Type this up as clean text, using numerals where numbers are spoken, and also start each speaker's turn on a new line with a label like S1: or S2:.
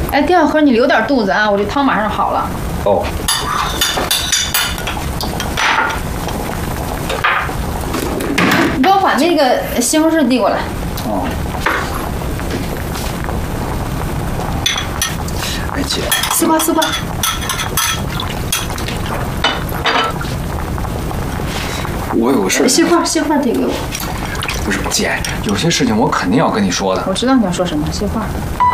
S1: 哎，第二盒你留点肚子啊，我这汤马上好了。
S2: 哦。
S1: 你帮我把那个西红柿递过来。
S2: 哦。哎姐。
S1: 丝瓜丝瓜。
S2: 我有个事。
S1: 蟹块递给我。
S2: 不是姐，有些事情我肯定要跟你说的。
S1: 我知道你要说什么，蟹块。